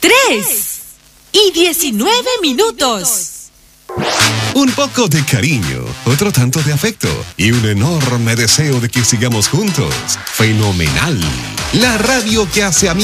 3:19. Un poco de cariño, otro tanto de afecto y un enorme deseo de que sigamos juntos. Fenomenal. La radio que hace a mí